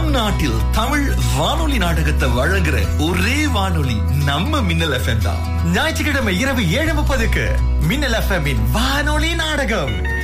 நம் நாட்டில் தமிழ் வானொலி நாடகத்தை வழங்குற ஒரே வானொலி நம்ம மின்னல் FM தான். ஞாயிற்றுக்கிழமை இரவு 7:30க்கு மின்னல் FM வானொலி நாடகம்.